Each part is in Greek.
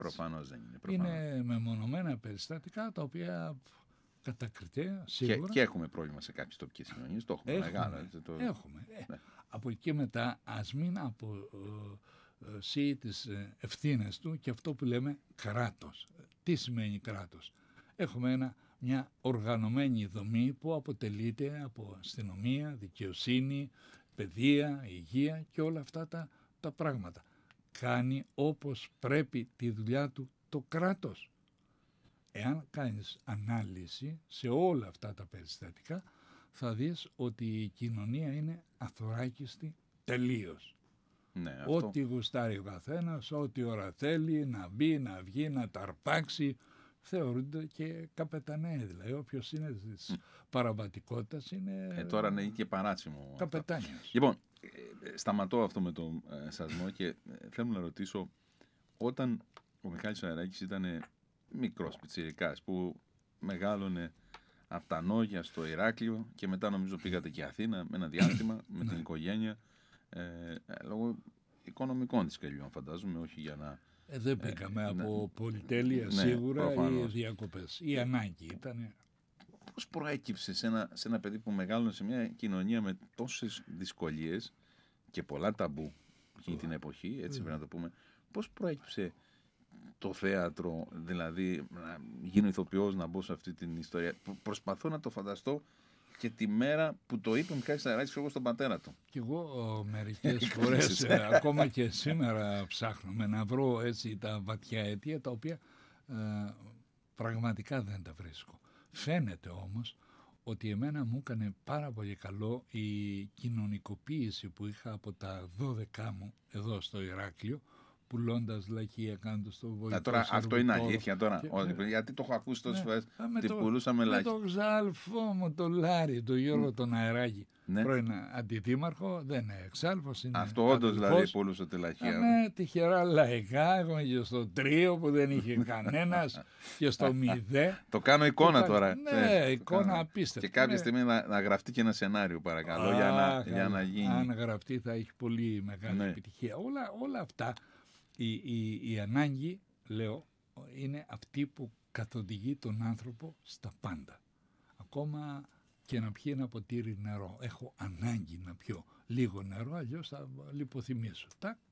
Προφανώς δεν είναι. Προφανώς. Είναι μεμονωμένα περιστατικά τα οποία κατακριτέα σίγουρα. Και έχουμε πρόβλημα σε κάποιες τοπικές κοινωνίες. Το έχουμε μεγάλο. Έχουμε. Ναι. Από εκεί μετά ας μην αποσύει τις ευθύνες του και αυτό που λέμε κράτος. Τι σημαίνει κράτος? Έχουμε μια οργανωμένη δομή που αποτελείται από αστυνομία, δικαιοσύνη, παιδεία, υγεία και όλα αυτά τα πράγματα. Κάνει όπως πρέπει τη δουλειά του το κράτος. Εάν κάνεις ανάλυση σε όλα αυτά τα περιστατικά, θα δεις ότι η κοινωνία είναι αθωράκιστη τελείως. Ναι, αυτό. Ό,τι γουστάρει ο καθένας, ό,τι ώρα θέλει να μπει, να βγει, να ταρπάξει, θεωρούνται και καπεταναίοι. Δηλαδή όποιος είναι της παραβατικότητας είναι τώρα είναι και παράτσιμο. καπετάνιος. Λοιπόν, σταματώ αυτό με τον σασμό και θέλω να ρωτήσω, όταν ο Μιχάλης Αεράκης ήταν μικρός πιτσιρικάς που μεγάλωνε από τα Νόγια στο Ηράκλειο και μετά νομίζω πήγατε και Αθήνα με ένα διάστημα με την οικογένεια λόγω οικονομικών της καλλιών φαντάζομαι, όχι για να... Δεν πήγαμε από πολυτέλεια σίγουρα ή διακοπές. Η ανάγκη ήταν. Πώς προέκυψε σε ένα παιδί που μεγάλωνε σε μια κοινωνία με τόσες δυσκολίες και πολλά ταμπού εκείνη την εποχή, έτσι πρέπει να το πούμε, πώς προέκυψε το θέατρο, δηλαδή να γίνω ηθοποιός, να μπω σε αυτή την ιστορία? Προσπαθώ να το φανταστώ και τη μέρα που το είπε ο Μιχάλης Αεράκης εγώ στον πατέρα του. Κι εγώ μερικές φορές, ακόμα και σήμερα ψάχνουμε να βρω έτσι τα βαθιά αιτία, τα οποία πραγματικά δεν τα βρίσκω. Φαίνεται όμως ότι εμένα μου έκανε πάρα πολύ καλό η κοινωνικοποίηση που είχα από τα 12 μου εδώ στο Ηράκλειο, πουλώντας λαχεία, κάνοντας το βοηθό. Τώρα αυτό είναι αλήθεια τώρα, γιατί το έχω ακούσει τόσες φορές, ότι πουλούσαμε λαχεία. Με τον ξάλφο μου, τον Λάρη, τον Γιώργο τον Αεράκη, πρώην αντιδήμαρχο, δεν είναι εξάλφος. Αυτό όντως δηλαδή πουλούσε τη λαχεία. Ναι, τυχερά λαϊκά, έχουμε και στο 3 που δεν είχε κανένας και στο 0. Το κάνω εικόνα τώρα. Ναι, εικόνα απίστευτη. Και κάποια στιγμή να γραφτεί και ένα σενάριο παρακαλώ για να γίνει. Αν γραφτεί θα έχει πολύ μεγάλη επιτυχία. Όλα αυτά. Η ανάγκη, λέω, είναι αυτή που καθοδηγεί τον άνθρωπο στα πάντα. Ακόμα και να πιει ένα ποτήρι νερό. Έχω ανάγκη να πιω λίγο νερό, αλλιώς θα λιποθυμήσω.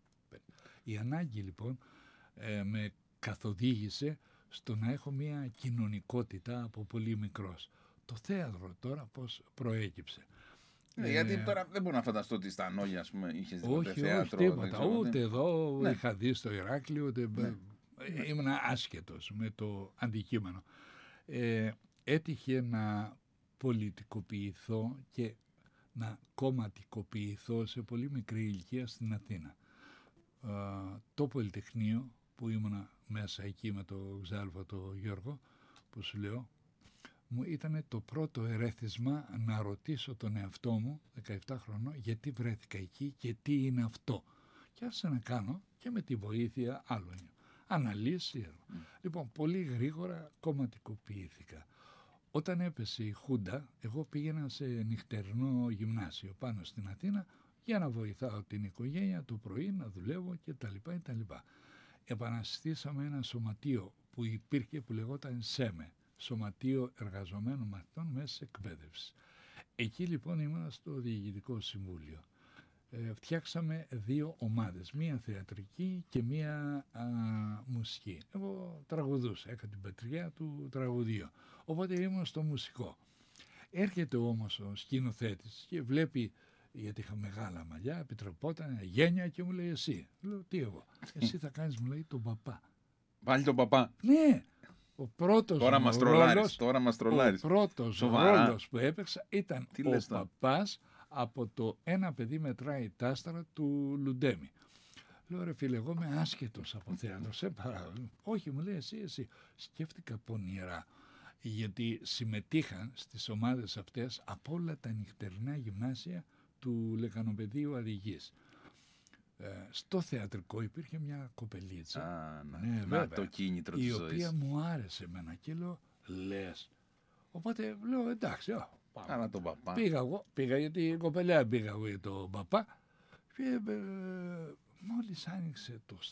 Η ανάγκη λοιπόν με καθοδήγησε στο να έχω μια κοινωνικότητα από πολύ μικρός. Το θέατρο τώρα πώς προέκυψε? Γιατί τώρα δεν μπορώ να φανταστώ ότι στα Νόγια, ας πούμε, είχες δει όχι, θέατρο. Όχι, τίποτα. Ούτε εδώ είχα δει στο Ηράκλειο, ούτε ήμουν άσχετος με το αντικείμενο. Έτυχε να πολιτικοποιηθώ και να κομματικοποιηθώ σε πολύ μικρή ηλικία στην Αθήνα. Το Πολυτεχνείο που ήμουνα μέσα εκεί με το Ξάλφα το Γιώργο, που σου λέω, μου ήταν το πρώτο ερέθισμα να ρωτήσω τον εαυτό μου, 17 χρονών, γιατί βρέθηκα εκεί και τι είναι αυτό. Και άρχισα να κάνω και με τη βοήθεια άλλων αναλύσεις. Λοιπόν, πολύ γρήγορα κομματικοποιήθηκα. Όταν έπεσε η Χούντα, εγώ πήγαινα σε νυχτερινό γυμνάσιο πάνω στην Αθήνα για να βοηθάω την οικογένεια το πρωί, να δουλεύω κτλ. Επαναστήσαμε ένα σωματείο που υπήρχε που λεγόταν ΣΕΜΕ, Σωματείο Εργαζομένων Μαθητών Μέσης Εκπαίδευσης. Εκεί λοιπόν ήμουν στο Διοικητικό Συμβούλιο. Φτιάξαμε 2 ομάδες, μία θεατρική και μία μουσική. Εγώ τραγουδούσα, είχα την πετριά του τραγουδίου, οπότε ήμουν στο μουσικό. Έρχεται όμως ο σκηνοθέτης και βλέπει, γιατί είχα μεγάλα μαλλιά, επιτρεπόταν, γένια και μου λέει εσύ. Λέω τι εγώ? Εσύ θα κάνεις, μου λέει, τον παπά. Πάλι τον παπά. Ναι. Ο πρώτος ρόλος που έπαιξα ήταν ο παπάς από το «Ένα παιδί μετράει τα άστρα» του Λουντέμι. Λέω ρε φίλε, εγώ είμαι άσχετος από θέατρο, σε παράδειγμα. Όχι, μου λέει εσύ. Σκέφτηκα πονηρά, γιατί συμμετείχαν στις ομάδες αυτές από όλα τα νυχτερινά γυμνάσια του Λεκανοπεδίου Αριγής. Στο θεατρικό υπήρχε μια κοπελίτσα, το κίνητρο της ζωής, η οποία μου άρεσε εμένα και λέω λες. Οπότε λέω εντάξει, άρα τον παπά. Πήγα γιατί η κοπελιά πήγα εγώ για τον παπά και μόλις άνοιξε το